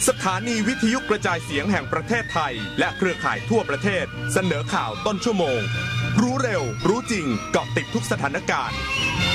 สถานีวิทยุกระจายเสียงแห่งประเทศไทยและเครือข่ายทั่วประเทศเสนอข่าวต้นชั่วโมงรู้เร็วรู้จริงเกาะติดทุกสถานการณ์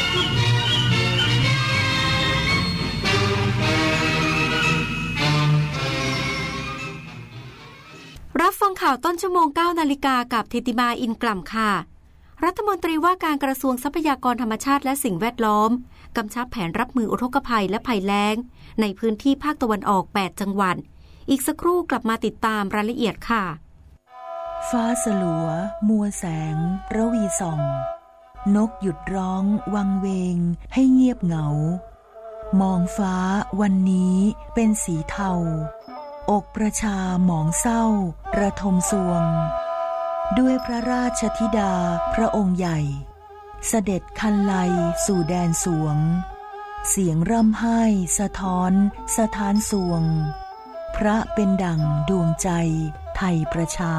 รับฟังข่าวต้นชั่วโมง 9 นาฬิกากับธิติมาอินกล่ำค่ะรัฐมนตรีว่าการกระทรวงทรัพยากรธรรมชาติและสิ่งแวดล้อมกำชับแผนรับมืออุทกภัยและภัยแล้งในพื้นที่ภาคตะวันออก8จังหวัดอีกสักครู่กลับมาติดตามรายละเอียดค่ะฟ้าสลัวมัวแสงระวีส่องนกหยุดร้องวังเวงให้เงียบเหงามองฟ้าวันนี้เป็นสีเทาอกประชาหมองเศร้าระทมสวงด้วยพระราชธิดาพระองค์ใหญ่เสด็จคันไลสู่แดนสวงเสียงร่ำไห้สะท้อนสถานสวงพระเป็นดั่งดวงใจไทยประชา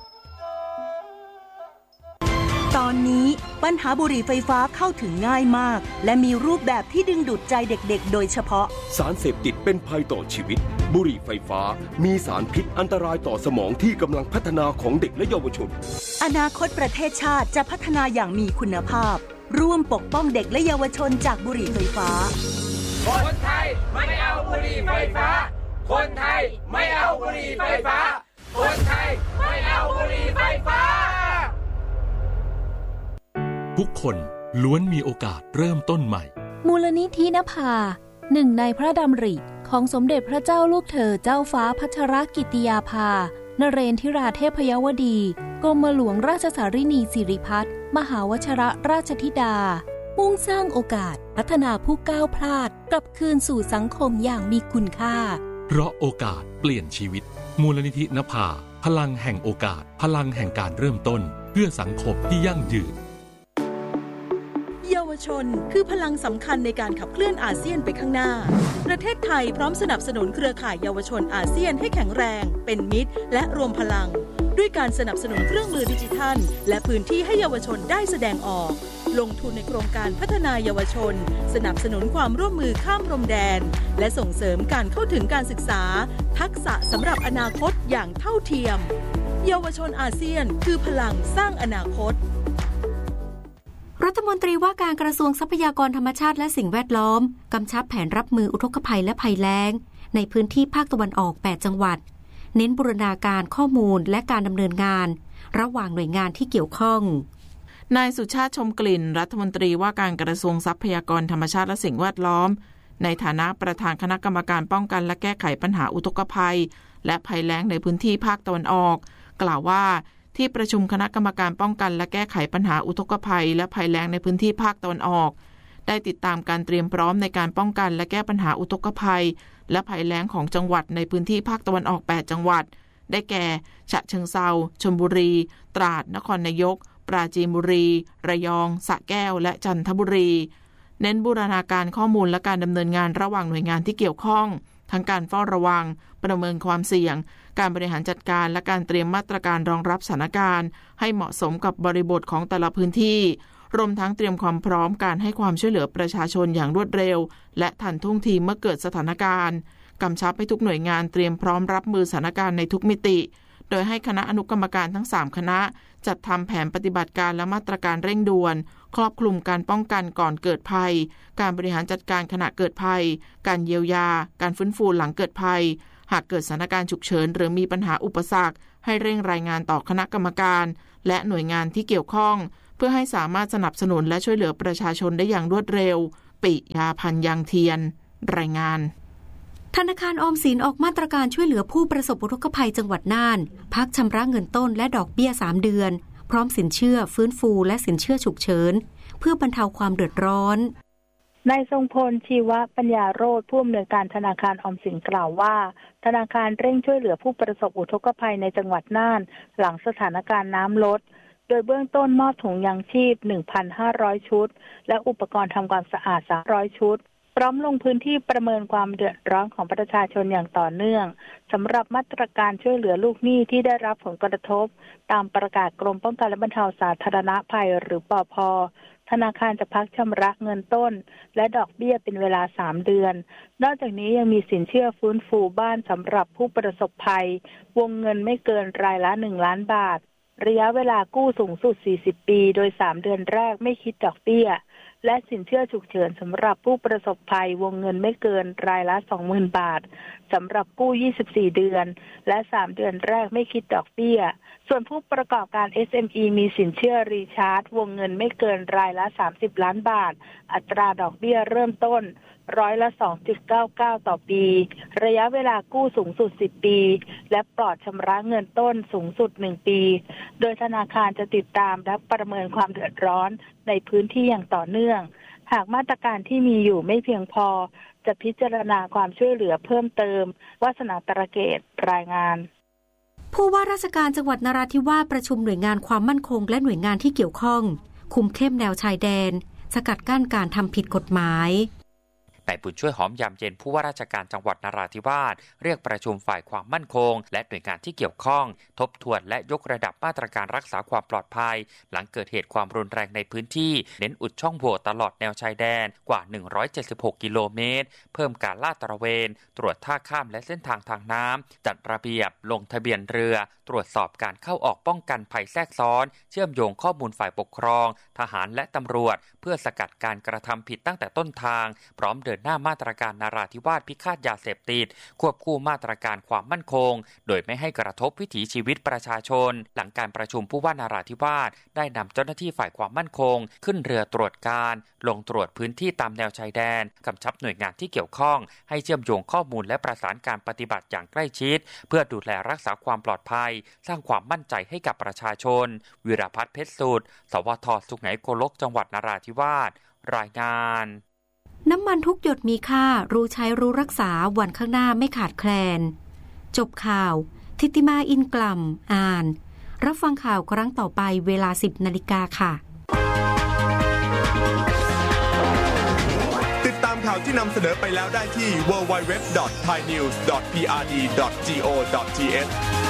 ตอนนี้ปัญหาบุหรี่ไฟฟ้าเข้าถึงง่ายมากและมีรูปแบบที่ดึงดูดใจเด็กๆโดยเฉพาะสารเสพติดเป็นภัยต่อชีวิตบุหรี่ไฟฟ้ามีสารพิษอันตรายต่อสมองที่กำลังพัฒนาของเด็กและเยาวชนอนาคตประเทศชาติจะพัฒนาอย่างมีคุณภาพร่วมปกป้องเด็กและเยาวชนจากบุหรี่ไฟฟ้าคนไทยไม่เอาบุหรี่ไฟฟ้าคนไทยไม่เอาบุหรี่ไฟฟ้าคนไทยไม่เอาบุหรี่ไฟฟ้าทุกคนล้วนมีโอกาสเริ่มต้นใหม่มูลนิธินภาหนึ่งในพระดำริของสมเด็จพระเจ้าลูกเธอเจ้าฟ้าพัชรกิติยาภานเรนทิราเทพยวดีกรมหลวงราชสารินีสิริพัฒน์มหาวชรราชธิดามุ่งสร้างโอกาสพัฒนาผู้ก้าวพลาดกลับคืนสู่สังคมอย่างมีคุณค่าเพราะโอกาสเปลี่ยนชีวิตมูลนิธินภาพลังแห่งโอกาสพลังแห่งการเริ่มต้นเพื่อสังคมที่ยั่งยืนเยาวชนคือพลังสำคัญในการขับเคลื่อนอาเซียนไปข้างหน้าประเทศไทยพร้อมสนับสนุนเครือข่ายเยาวชนอาเซียนให้แข็งแรงเป็นมิตรและรวมพลังด้วยการสนับสนุนเครื่องมือดิจิทัลและพื้นที่ให้เยาวชนได้แสดงออกลงทุนในโครงการพัฒนาเยาวชนสนับสนุนความร่วมมือข้ามพรมแดนและส่งเสริมการเข้าถึงการศึกษาทักษะสำหรับอนาคตอย่างเท่าเทียมเยาวชนอาเซียนคือพลังสร้างอนาคตรัฐมนตรีว่าการกระทรวงทรัพยากรธรรมชาติและสิ่งแวดล้อมกำชับแผนรับมืออุทกภัยและภัยแล้งในพื้นที่ภาคตะวันออก8จังหวัดเน้นบูรณาการข้อมูลและการดำเนินงานระหว่างหน่วยงานที่เกี่ยวข้องนายสุชาติชมกลิ่นรัฐมนตรีว่าการกระทรวงทรัพยากรธรรมชาติและสิ่งแวดล้อมในฐานะประธานคณะกรรมการป้องกันและแก้ไขปัญหาอุทกภัยและภัยแล้งในพื้นที่ภาคตะวันออกกล่าวว่าที่ประชุมคณะกรรมการป้องกันและแก้ไขปัญหาอุทกภัยและภัยแล้งในพื้นที่ภาคตะวันออกได้ติดตามการเตรียมพร้อมในการป้องกันและแก้ปัญหาอุทกภัยและภัยแล้งของจังหวัดในพื้นที่ภาคตะวันออก8จังหวัดได้แก่ฉะเชิงเทราชลบุรีตราดนครนายกปราจีนบุรีระยองสระแก้วและจันทบุรีเน้นบูรณาการข้อมูลและการดำเนินงานระหว่างหน่วยงานที่เกี่ยวข้องทั้งการเฝ้าระวังประเมินความเสี่ยงการบริหารจัดการและการเตรียมมาตรการรองรับสถานการณ์ให้เหมาะสมกับบริบทของแต่ละพื้นที่รวมทั้งเตรียมความพร้อมการให้ความช่วยเหลือประชาชนอย่างรวดเร็วและทันท่วงทีเมื่อเกิดสถานการณ์กำชับให้ทุกหน่วยงานเตรียมพร้อมรับมือสถานการณ์ในทุกมิติโดยให้คณะอนุกรรมการทั้ง3คณะจัดทำแผนปฏิบัติการและมาตรการเร่งด่วนครอบคลุมการป้องกันก่อนเกิดภัยการบริหารจัดการขณะเกิดภัยการเยียวยาการฟื้นฟูหลังเกิดภัยหากเกิดสถานการณ์ฉุกเฉินหรือมีปัญหาอุปสรรคให้เร่งรายงานต่อคณะกรรมการและหน่วยงานที่เกี่ยวข้องเพื่อให้สามารถสนับสนุนและช่วยเหลือประชาชนได้อย่างรวดเร็วปิยาพันธ์ยังเทียนรายงานธนาคารออมสินออกมาตรการช่วยเหลือผู้ประสบอุทกภัยจังหวัดน่านพักชำระเงินต้นและดอกเบี้ย3เดือนพร้อมสินเชื่อฟื้นฟูและสินเชื่อฉุกเฉินเพื่อบรรเทาความเดือดร้อนนายทรงพลชีวปัญญาโรจน์ผู้อำนวยการธนาคารออมสินกล่าวว่าธนาคารเร่งช่วยเหลือผู้ประสบอุทกภัยในจังหวัดน่านหลังสถานการณ์น้ำลดโดยเบื้องต้นมอบถุงยางชีพ 1,500 ชุดและอุปกรณ์ทำความสะอาด300ชุดพร้อมลงพื้นที่ประเมินความเดือดร้อนของประชาชนอย่างต่อเนื่องสำหรับมาตรการช่วยเหลือลูกหนี้ที่ได้รับผลกระทบตามประกาศกรมป้องกันและบรรเทาสาธารณภัยหรือปภ. ธนาคารจะพักชำระเงินต้นและดอกเบี้ยเป็นเวลา3 เดือนนอกจากนี้ยังมีสินเชื่อฟื้นฟูบ้านสำหรับผู้ประสบภัยวงเงินไม่เกินรายละ1 ล้านบาทระยะเวลากู้สูงสุด40 ปีโดย3 เดือนแรกไม่คิดดอกเบี้ยและสินเชื่อฉุกเฉินสำหรับผู้ประสบภัยวงเงินไม่เกินรายละ 20,000 บาทสำหรับกู้24 เดือนและ3 เดือนแรกไม่คิดดอกเบี้ยส่วนผู้ประกอบการ SME มีสินเชื่อรีชาร์จวงเงินไม่เกินรายละ30 ล้านบาทอัตราดอกเบี้ยเริ่มต้น2.99% ต่อปีระยะเวลากู้สูงสุด10 ปีและปลอดชำระเงินต้นสูงสุด1 ปีโดยธนาคารจะติดตามและประเมินความเดือดร้อนในพื้นที่อย่างต่อเนื่องหากมาตรการที่มีอยู่ไม่เพียงพอจะพิจารณาความช่วยเหลือเพิ่มเติมวาสนาตระเกตรายงานผู้ว่าราชการจังหวัดนราธิวาสประชุมหน่วยงานความมั่นคงและหน่วยงานที่เกี่ยวข้องคุมเข้มแนวชายแดนสกัดกั้นการทำผิดกฎหมายนายบุญช่วยหอมยามเย็นผู้ว่าราชการจังหวัดนราธิวาสเรียกประชุมฝ่ายความมั่นคงและหน่วยงานที่เกี่ยวข้องทบทวนและยกระดับมาตรการรักษาความปลอดภัยหลังเกิดเหตุความรุนแรงในพื้นที่เน้นอุดช่องโหว่ตลอดแนวชายแดนกว่า176 กิโลเมตรเพิ่มการลาดตระเวนตรวจท่าข้ามและเส้นทางทางน้ำจัดระเบียบลงทะเบียนเรือตรวจสอบการเข้าออกป้องกันภัยแทรกซ้อนเชื่อมโยงข้อมูลฝ่ายปกครองทหารและตำรวจเพื่อสกัดการกระทำผิดตั้งแต่ต้นทางพร้อมเดินหน้ามาตรการนราธิวาสพิฆาตยาเสพติดควบคู่มาตรการความมั่นคงโดยไม่ให้กระทบวิถีชีวิตประชาชนหลังการประชุมผู้ว่านราธิวาสได้นำเจ้าหน้าที่ฝ่ายความมั่นคงขึ้นเรือตรวจการลงตรวจพื้นที่ตามแนวชายแดนกำชับหน่วยงานที่เกี่ยวข้องให้เชื่อมโยงข้อมูลและประสานการปฏิบัติอย่างใกล้ชิดเพื่อดูแลรักษาความปลอดภัยสร้างความมั่นใจให้กับประชาชนวิรพัฒน์เพชรสุดสวท.สุไหงโกลกจังหวัดนราธิวาสรายงานน้ำมันทุกหยดมีค่ารู้ใช้รู้รักษาวันข้างหน้าไม่ขาดแคลนจบข่าวทิติมาอินกล่ำอ่านรับฟังข่าวครั้งต่อไปเวลา 10 นาฬิกาค่ะติดตามข่าวที่นำเสนอไปแล้วได้ที่ www.thainews.prd.go.th